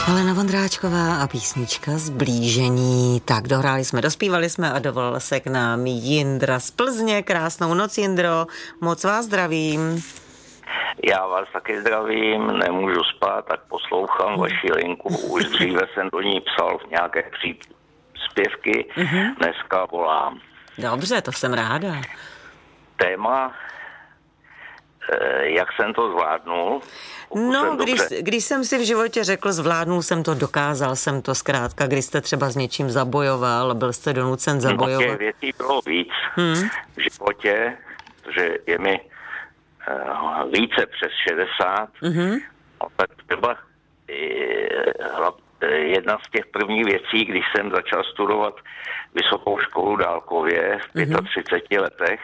Helena Vondráčková a písnička Zblížení. Tak dospívali jsme a dovolil se k nám Jindra z Plzně. Krásnou noc, Jindro, moc vás zdravím. Já vás taky zdravím, nemůžu spát, tak poslouchám vaši linku. Už dříve jsem do ní psal v nějaké příspěvky, dneska volám. Dobře, to jsem ráda. Téma, jak jsem to zvládnul. No, když jsem si v životě řekl, zvládnul jsem to, dokázal jsem to zkrátka, když jste třeba s něčím zabojoval, byl jste donucen zabojovat. No, těch věcí bylo víc v životě, že je mi více přes 60. A tak třeba jedna z těch prvních věcí, když jsem začal studovat vysokou školu dálkově v 35 letech,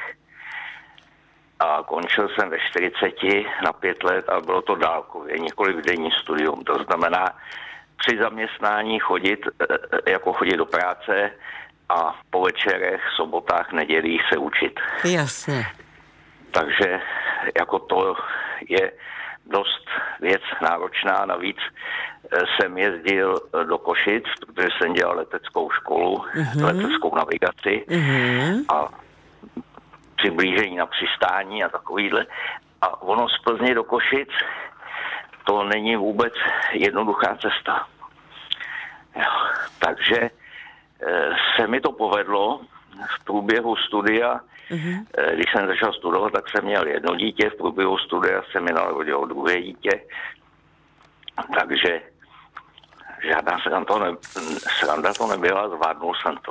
a končil jsem ve 40 na 5 let a bylo to dálkově, nikoliv denní studium. To znamená při zaměstnání chodit do práce a po večerech, sobotách, nedělích se učit. Jasně. Takže jako to je dost věc náročná. Navíc jsem jezdil do Košic, protože jsem dělal leteckou školu, leteckou navigaci a přiblížení na přistání a takovýhle. A ono z Plzně do Košic to není vůbec jednoduchá cesta. Jo. Takže se mi to povedlo v průběhu studia. Když jsem začal studovat, tak jsem měl jedno dítě, v průběhu studia se mi narodilo druhé dítě. Takže žádná sranda to nebyla, zvládnul jsem to.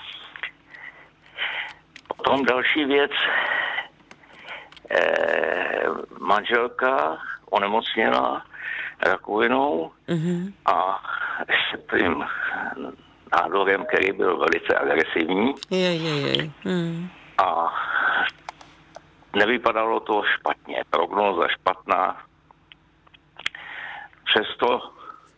Potom další věc, manželka onemocněla rakovinou a s tím nádorem, který byl velice agresivní. A nevypadalo to špatně, prognóza špatná. Přesto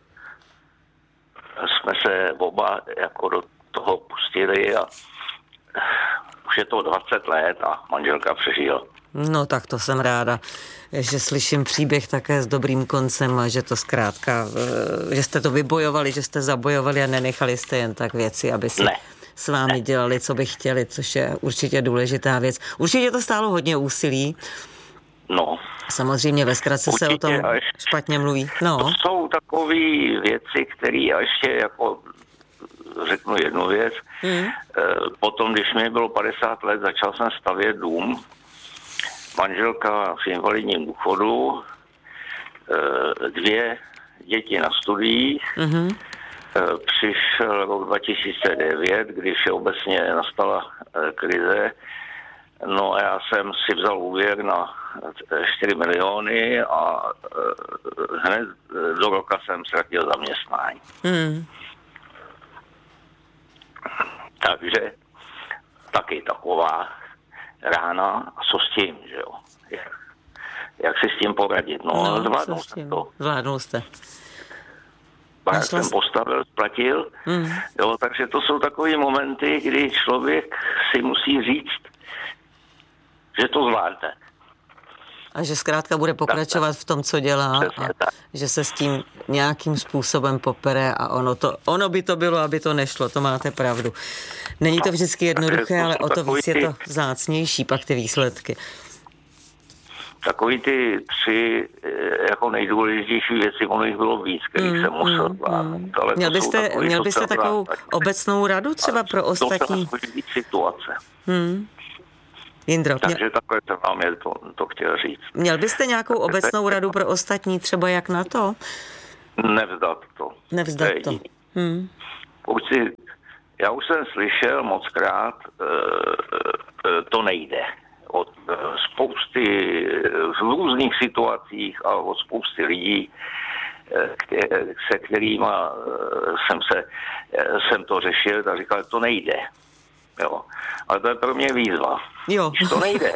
jsme se oba jako do toho pustili a už je to 20 let a manželka přežila. No tak to jsem ráda, že slyším příběh také s dobrým koncem a že to zkrátka, že jste to vybojovali, že jste zabojovali a nenechali jste jen tak věci, aby si s vámi dělali, co by chtěli, což je určitě důležitá věc. Určitě to stálo hodně úsilí. No. Samozřejmě ve zkratce se o tom špatně mluví. No. To jsou takové věci, které já ještě jako řeknu jednu věc. Potom, když mi bylo 50 let, začal jsem stavět dům. Manželka v invalidním důchodu, 2 děti na studiích. Přišel rok 2009, kdy všeobecně nastala krize. No a já jsem si vzal úvěr na 4 miliony a hned do roka jsem ztratil zaměstnání. Takže taky taková rána. A co s tím, že jo? Jak si s tím poradit? No zvládnul jste. Pak jsem postavil, splatil. Jo, takže to jsou takové momenty, kdy člověk si musí říct, že to zvládne. A že zkrátka bude pokračovat v tom, co dělá a že se s tím nějakým způsobem popere a ono by to bylo, aby to nešlo, to máte pravdu. Není to vždycky jednoduché, ale o to víc je to vzácnější, pak ty výsledky. Takový ty 3 jako nejdůležitější věci, ono jich bylo víc, kterých jsem musel zvládnout. Měl byste takovou obecnou radu třeba pro ostatní? To jsou situace. Jindro, takže takhle jsem vám to chtěl říct. Měl byste nějakou obecnou radu pro ostatní, třeba jak na to? Nevzdat to. Já už jsem slyšel mockrát, to nejde. Od spousty v různých situacích a od spousty lidí, se kterými jsem to řešil, tak říkal, to nejde. Jo. Ale to je pro mě výzva. Jo. To nejde.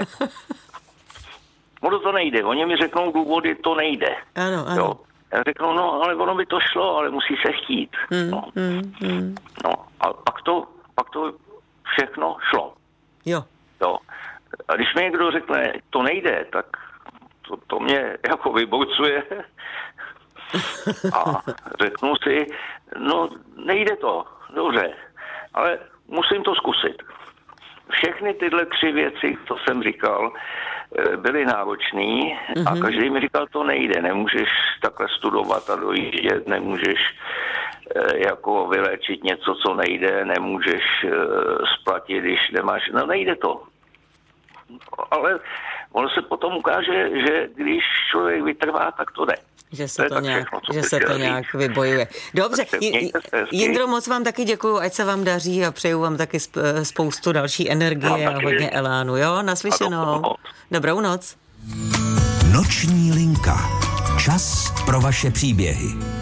To nejde. Oni mi řeknou důvody, to nejde. Ano. Jo. Já řeknu, no, ale ono by to šlo, ale musí se chtít. No. A pak to všechno šlo. Jo. A když mi někdo řekne, to nejde, tak to mě jako vyborcuje. A řeknu si, no nejde to, dobře, ale musím to zkusit. Všechny tyhle 3 věci, co jsem říkal, byly náročný a každý mi říkal, to nejde, nemůžeš takhle studovat a dojíždět, nemůžeš jako vyléčit něco, co nejde, nemůžeš splatit, když nemáš, no nejde to. Ale ono se potom ukáže, že když člověk vytrvá, tak to jde. Že se to nějak vybojuje. Dobře, Jindro, moc vám taky děkuju, ať se vám daří a přeju vám taky spoustu další energie a hodně elánu. Jo, naslyšenou. Dobrou noc. Noční linka. Čas pro vaše příběhy.